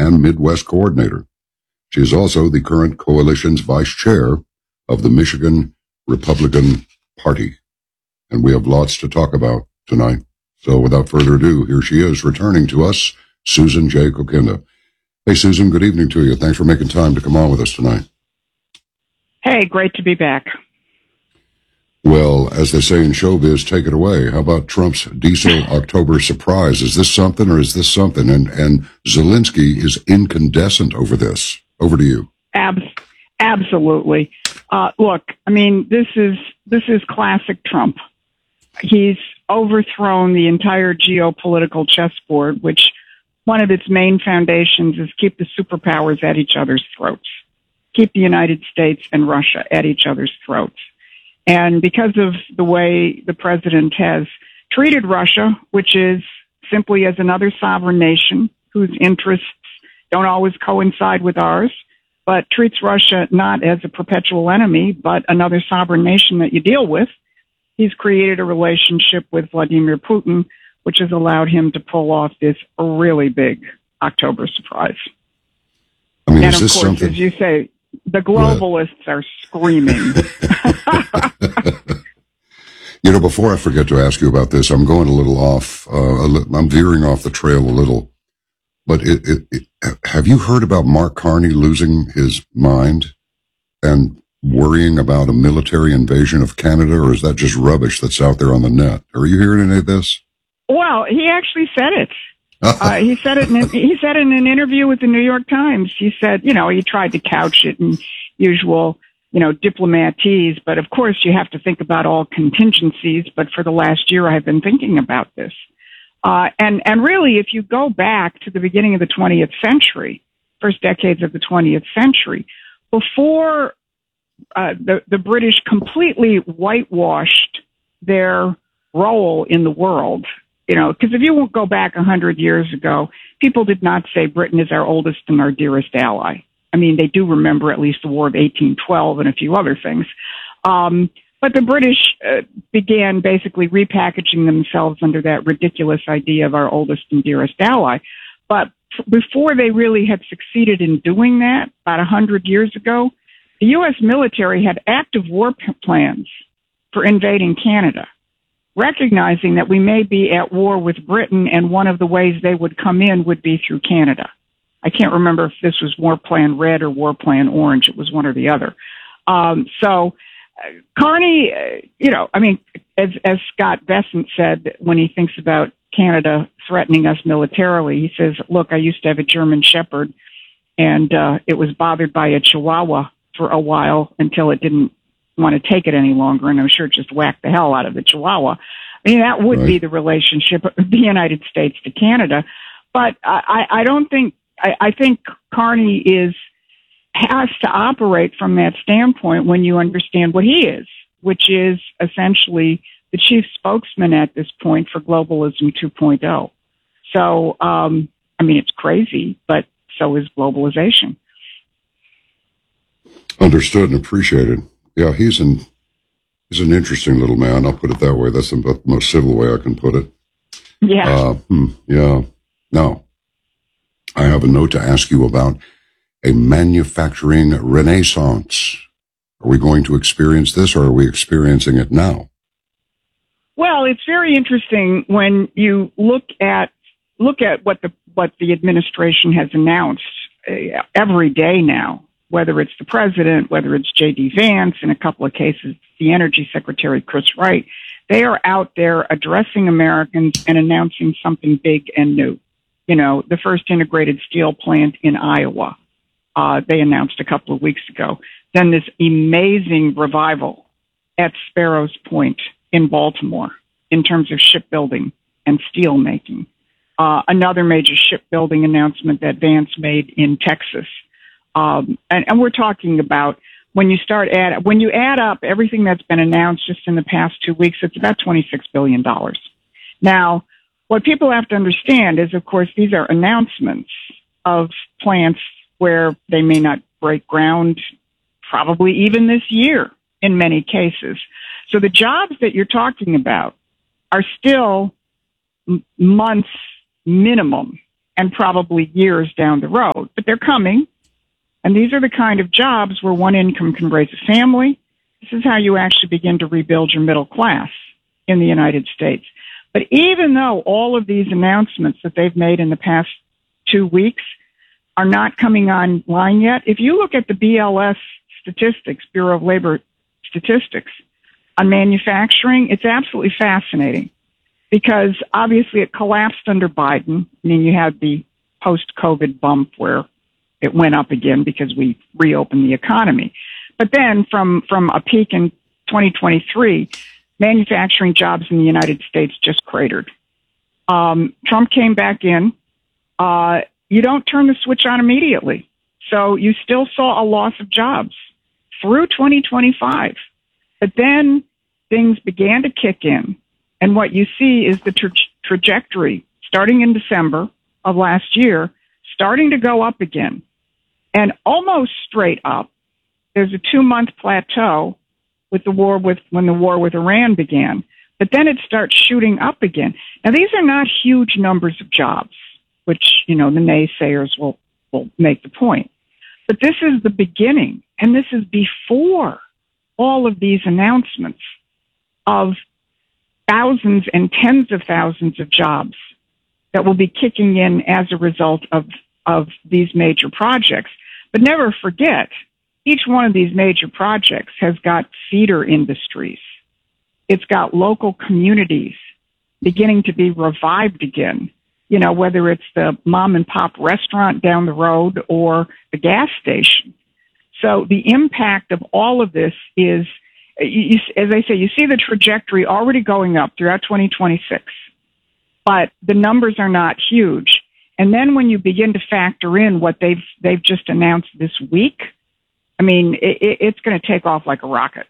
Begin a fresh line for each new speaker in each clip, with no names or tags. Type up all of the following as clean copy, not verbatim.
and Midwest coordinator. She is also the current coalition's vice chair of the Michigan Republican Party. And we have lots to talk about tonight. So without further ado, here she is, returning to us, Susan J. Kokinda. Hey, Susan, good evening to you. Thanks for making time to come on with us tonight.
Hey, great to be back.
Well, as they say in showbiz, take it away. How about Trump's diesel October surprise? Is this something or is this something? And Zelensky is incandescent over this. Over to you.
Absolutely. Look, I mean, this is classic Trump. He's overthrown the entire geopolitical chessboard, which one of its main foundations is keep the superpowers at each other's throats, keep the United States and Russia at each other's throats. And because of the way the president has treated Russia, which is simply as another sovereign nation whose interests don't always coincide with ours, but treats Russia not as a perpetual enemy, but another sovereign nation that you deal with, he's created a relationship with Vladimir Putin, which has allowed him to pull off this really big October surprise.
I mean,
and
is
of
this
course,
something?
as you say, the globalists are screaming.
You know, before I forget to ask you about this, I'm going a little off. I'm veering off the trail a little. But have you heard about Mark Carney losing his mind and worrying about a military invasion of Canada, or is that just rubbish that's out there on the net? Are you hearing any of this?
Well, he actually said it. He said it in an interview with the New York Times. He said, he tried to couch it in usual, diplomatese, but of course you have to think about all contingencies. But for the last year, I've been thinking about this. And really, if you go back to the beginning of the 20th century, first decades of the 20th century, before the British completely whitewashed their role in the world, because if you won't go back 100 years ago, people did not say Britain is our oldest and our dearest ally. I mean, they do remember at least the War of 1812 and a few other things. But the British began basically repackaging themselves under that ridiculous idea of our oldest and dearest ally. But before they really had succeeded in doing that, about 100 years ago, the U.S. military had active war plans for invading Canada, recognizing that we may be at war with Britain, and one of the ways they would come in would be through Canada. I can't remember if this was War Plan Red or War Plan Orange. It was one or the other. So Carney, as Scott Bessent said when he thinks about Canada threatening us militarily, he says, look, I used to have a German Shepherd, and it was bothered by a Chihuahua for a while until it didn't want to take it any longer, and I'm sure it just whacked the hell out of the Chihuahua. I mean, that would be the relationship of the United States to Canada. But I think Carney has to operate from that standpoint when you understand what he is, which is essentially the chief spokesman at this point for Globalism 2.0. So, it's crazy, but so is globalization.
Understood and appreciated. Yeah, he's an interesting little man. I'll put it that way. That's the most civil way I can put it.
Yeah.
Yeah. Now, I have a note to ask you about a manufacturing renaissance. Are we going to experience this, or are we experiencing it now?
Well, it's very interesting when you look at what the administration has announced every day now, whether it's the president, whether it's J.D. Vance, in a couple of cases, the Energy Secretary, Chris Wright. They are out there addressing Americans and announcing something big and new. The first integrated steel plant in Iowa, they announced a couple of weeks ago. Then this amazing revival at Sparrows Point in Baltimore in terms of shipbuilding and steel making. Another major shipbuilding announcement that Vance made in Texas. And we're talking about when you add up everything that's been announced just in the past 2 weeks, it's about $26 billion. Now, what people have to understand is, of course, these are announcements of plants where they may not break ground probably even this year in many cases. So the jobs that you're talking about are still months minimum and probably years down the road. But they're coming, and these are the kind of jobs where one income can raise a family. This is how you actually begin to rebuild your middle class in the United States. But even though all of these announcements that they've made in the past 2 weeks are not coming online yet, if you look at the BLS statistics, Bureau of Labor Statistics, on manufacturing, it's absolutely fascinating because obviously it collapsed under Biden. I mean, you had the post-COVID bump where it went up again because we reopened the economy. But then from a peak in 2023, manufacturing jobs in the United States just cratered. Trump came back in. You don't turn the switch on immediately. So you still saw a loss of jobs through 2025. But then things began to kick in. And what you see is the trajectory starting in December of last year, starting to go up again. And almost straight up. There's a 2-month plateau with when the war with Iran began. But then it starts shooting up again. Now, these are not huge numbers of jobs, which, the naysayers will make the point. But this is the beginning, and this is before all of these announcements of thousands and tens of thousands of jobs that will be kicking in as a result of these major projects. But never forget, each one of these major projects has got feeder industries. It's got local communities beginning to be revived again, whether it's the mom and pop restaurant down the road or the gas station. So the impact of all of this is, as I say, you see the trajectory already going up throughout 2026, but the numbers are not huge. And then when you begin to factor in what they've just announced this week, I mean, it's going to take off like a rocket.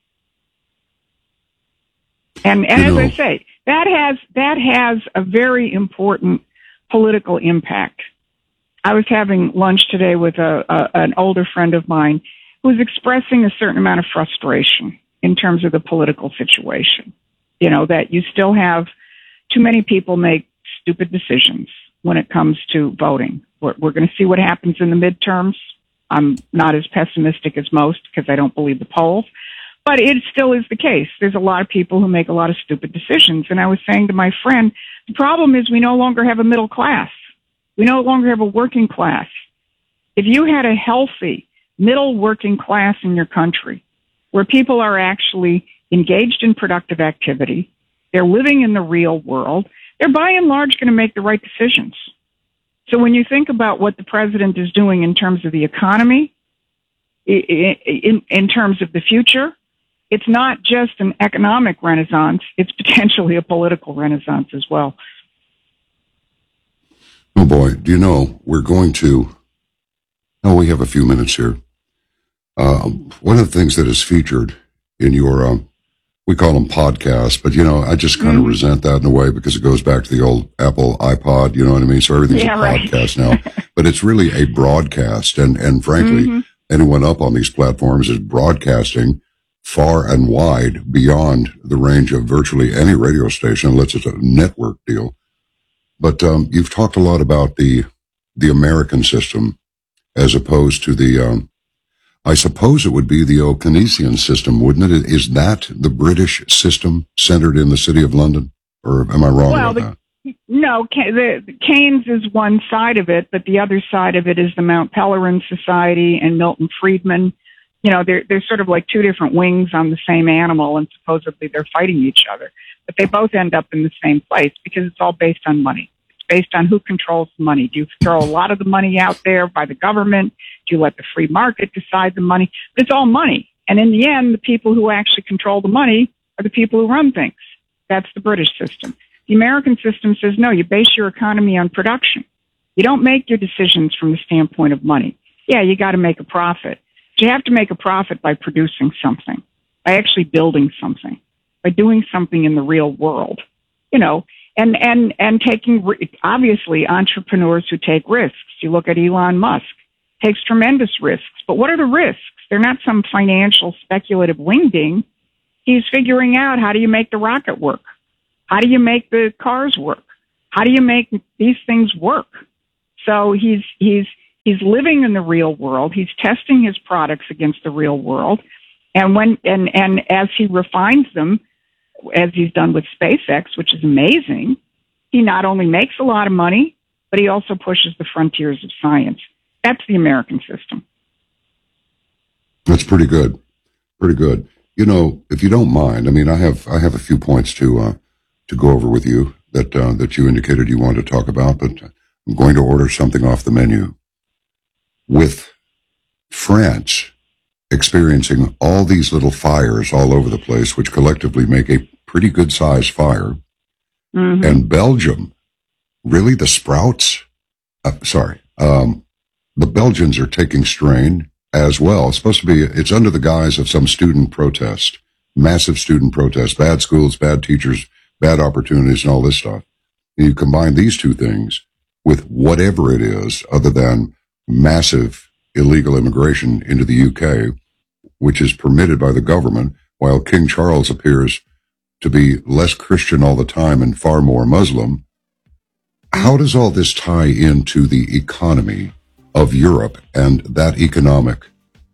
And as I say, that has a very important political impact. I was having lunch today with an older friend of mine who was expressing a certain amount of frustration in terms of the political situation. That you still have too many people make stupid decisions when it comes to voting. We're going to see what happens in the midterms. I'm not as pessimistic as most because I don't believe the polls, but it still is the case. There's a lot of people who make a lot of stupid decisions. And I was saying to my friend, the problem is we no longer have a middle class. We no longer have a working class. If you had a healthy middle working class in your country where people are actually engaged in productive activity, they're living in the real world, they're by and large going to make the right decisions. So when you think about what the president is doing in terms of the economy, in terms of the future, it's not just an economic renaissance, it's potentially a political renaissance as well.
Oh boy, do you know, we have a few minutes here. One of the things that is featured in your, we call them podcasts, but I just kind of resent that in a way because it goes back to the old Apple iPod, you know what I mean? So everything's a podcast now, but it's really a broadcast. And frankly, anyone up on these platforms is broadcasting far and wide beyond the range of virtually any radio station, unless it's a network deal. But you've talked a lot about the American system as opposed to the, I suppose it would be the Keynesian system, wouldn't it? Is that the British system centered in the city of London? Or am I wrong about that?
No, the Keynes is one side of it, but the other side of it is the Mount Pelerin Society and Milton Friedman. They're sort of like two different wings on the same animal, and supposedly they're fighting each other. But they both end up in the same place because it's all based on money. It's based on who controls the money. Do you throw a lot of the money out there by the government? Do you let the free market decide the money? But it's all money. And in the end, the people who actually control the money are the people who run things. That's the British system. The American system says, no, you base your economy on production. You don't make your decisions from the standpoint of money. Yeah, you got to make a profit. But you have to make a profit by producing something, by actually building something, by doing something in the real world, and taking, obviously, entrepreneurs who take risks. You look at Elon Musk, takes tremendous risks. But what are the risks? They're not some financial speculative wingding. He's figuring out, how do you make the rocket work? How do you make the cars work? How do you make these things work? So he's living in the real world. He's testing his products against the real world. And as he refines them, as he's done with SpaceX, which is amazing, he not only makes a lot of money, but he also pushes the frontiers of science. That's the American system.
That's pretty good. Pretty good. You know, if you don't mind, I mean, I have a few points to go over with you that you indicated you wanted to talk about, but I'm going to order something off the menu. With France experiencing all these little fires all over the place, which collectively make a pretty good sized fire, and Belgium, really the Sprouts? The Belgians are taking strain as well. It's under the guise of some student protest, massive student protest, bad schools, bad teachers, bad opportunities, and all this stuff. And you combine these two things with whatever it is other than massive illegal immigration into the UK, which is permitted by the government, while King Charles appears to be less Christian all the time and far more Muslim. How does all this tie into the economy of Europe and that economic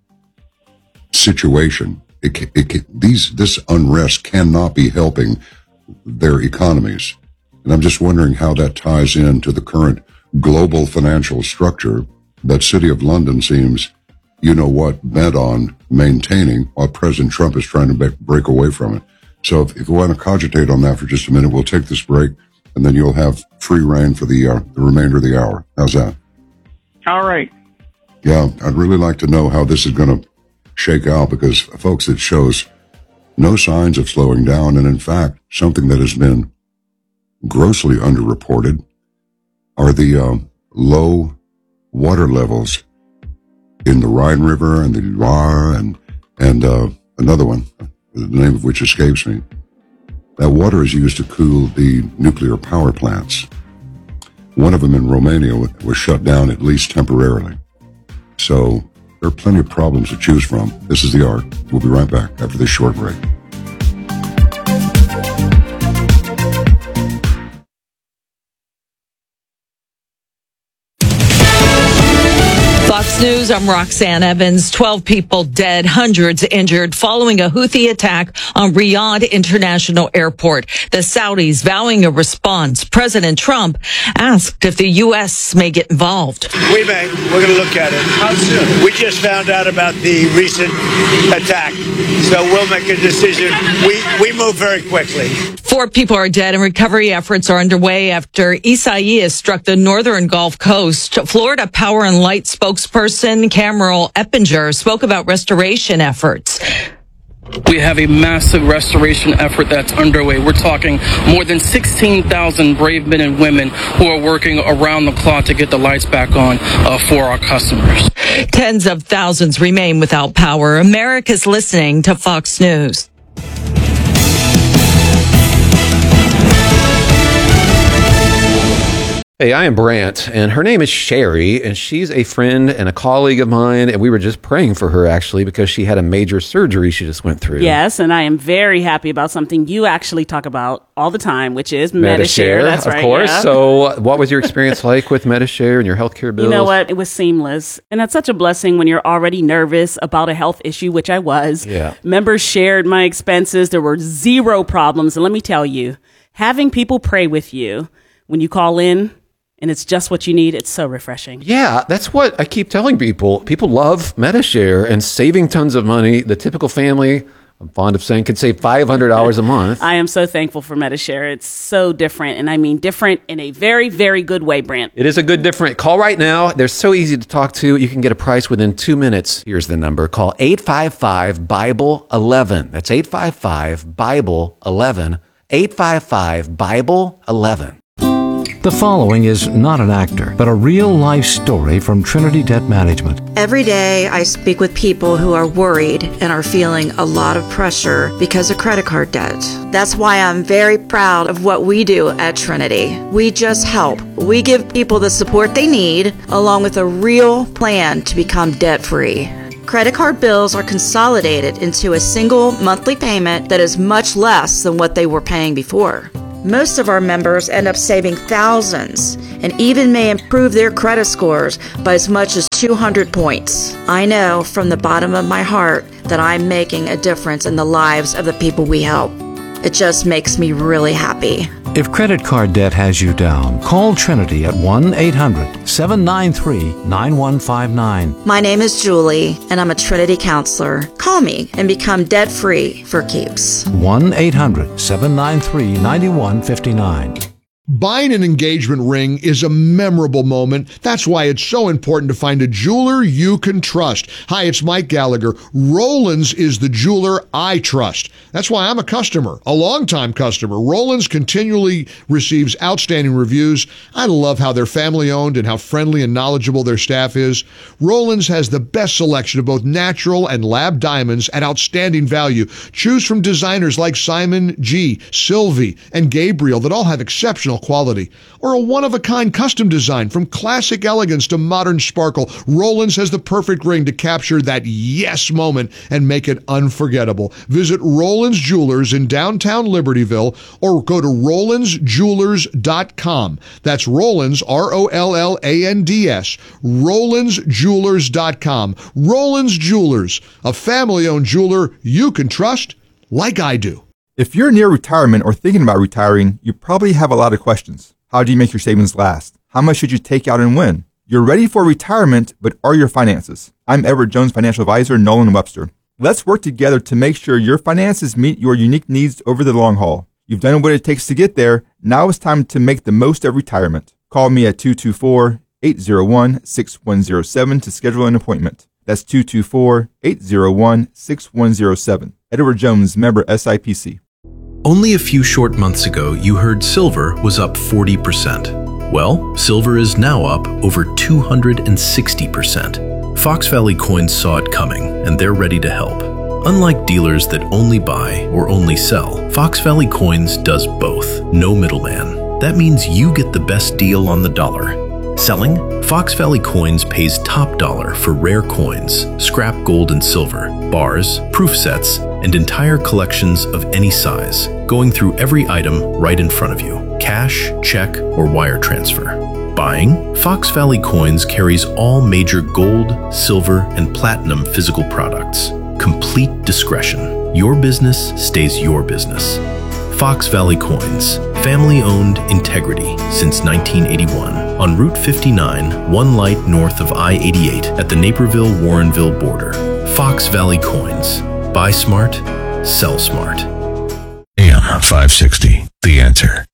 situation? This unrest cannot be helping their economies. And I'm just wondering how that ties into the current global financial structure that City of London seems, bent on maintaining while President Trump is trying to break away from it. So if you want to cogitate on that for just a minute, we'll take this break, and then you'll have free reign for the remainder of the hour. How's that?
All right.
Yeah, I'd really like to know how this is going to shake out because, folks, it shows no signs of slowing down. And in fact, something that has been grossly underreported are the low water levels in the Rhine River and the Loire and another one, the name of which escapes me. That water is used to cool the nuclear power plants. One of them in Romania was shut down, at least temporarily. So there are plenty of problems to choose from. This is The Arc. We'll be right back after this short break.
Fox News, I'm Roxanne Evans. 12 people dead, hundreds injured following a Houthi attack on Riyadh International Airport. The Saudis vowing a response. President Trump asked if the U.S. may get involved.
We may. We're going to look at it. How soon? We just found out about the recent attack, so we'll make a decision. We move very quickly.
4 people are dead and recovery efforts are underway after Isaias struck the northern Gulf Coast. Florida Power and Light spokesperson Cameron Eppinger spoke about restoration efforts.
We have a massive restoration effort that's underway. We're talking more than 16,000 brave men and women who are working around the clock to get the lights back on for our customers.
Tens of thousands remain without power. America's listening to Fox News.
Hey, I am Brant, and her name is Sherry, and she's a friend and a colleague of mine, and we were just praying for her, actually, because she had a major surgery she just went through.
Yes, and I am very happy about something you actually talk about all the time, which is Medi-Share. That's right,
of course.
Yeah.
So what was your experience like with Medi-Share and your healthcare bills?
You know what? It was seamless, and that's such a blessing when you're already nervous about a health issue, which I was.
Yeah.
Members shared my expenses. There were zero problems, and let me tell you, having people pray with you when you call in, and it's just what you need. It's so refreshing.
Yeah, that's what I keep telling people. People love Medi-Share and saving tons of money. The typical family, I'm fond of saying, could save $500 a month.
I am so thankful for Medi-Share. It's so different, and I mean different in a very, very good way, Brant.
It is a good different. Call right now. They're so easy to talk to. You can get a price within 2 minutes. Here's the number. Call 855-BIBLE-11. That's 855-BIBLE-11. 855-BIBLE-11.
The following is not an actor, but a real-life story from Trinity Debt Management.
Every day I speak with people who are worried and are feeling a lot of pressure because of credit card debt. That's why I'm very proud of what we do at Trinity. We just help. We give people the support they need, along with a real plan to become debt-free. Credit card bills are consolidated into a single monthly payment that is much less than what they were paying before. Most of our members end up saving thousands and even may improve their credit scores by as much as 200 points. I know from the bottom of my heart that I'm making a difference in the lives of the people we help. It just makes me really happy.
If credit card debt has you down, call Trinity at 1-800-793-9159.
My name is Julie, and I'm a Trinity counselor. Call me and become debt-free for keeps.
1-800-793-9159.
Buying an engagement ring is a memorable moment. That's why it's so important to find a jeweler you can trust. Hi, it's Mike Gallagher. Rollins is the jeweler I trust. That's why I'm a customer, a longtime customer. Rollins continually receives outstanding reviews. I love how they're family-owned and how friendly and knowledgeable their staff is. Rollins has the best selection of both natural and lab diamonds at outstanding value. Choose from designers like Simon G., Sylvie, and Gabriel that all have exceptional quality, or a one-of-a-kind custom design from classic elegance to modern sparkle. Rollins has the perfect ring to capture that yes moment and make it unforgettable. Visit Rollins Jewelers in downtown Libertyville or go to RollinsJewelers.com. That's Rollins, ROLLANDS, RollinsJewelers.com. Rollins Jewelers, a family-owned jeweler you can trust like I do.
If you're near retirement or thinking about retiring, you probably have a lot of questions. How do you make your savings last? How much should you take out and when? You're ready for retirement, but are your finances? I'm Edward Jones financial advisor, Nolan Webster. Let's work together to make sure your finances meet your unique needs over the long haul. You've done what it takes to get there. Now it's time to make the most of retirement. Call me at 224-801-6107 to schedule an appointment. That's 224-801-6107. Edward Jones, member SIPC.
Only a few short months ago, you heard silver was up 40%. Well, silver is now up over 260%. Fox Valley Coins saw it coming, and they're ready to help. Unlike dealers that only buy or only sell, Fox Valley Coins does both. No middleman. That means you get the best deal on the dollar. Selling? Fox Valley Coins pays top dollar for rare coins, scrap gold and silver, bars, proof sets, and entire collections of any size, going through every item right in front of you. Cash, check, or wire transfer. Buying? Fox Valley Coins carries all major gold, silver, and platinum physical products. Complete discretion. Your business stays your business. Fox Valley Coins, family-owned integrity since 1981. On Route 59, one light north of I-88 at the Naperville-Warrenville border. Fox Valley Coins. Buy smart, sell smart.
AM 560, The Answer.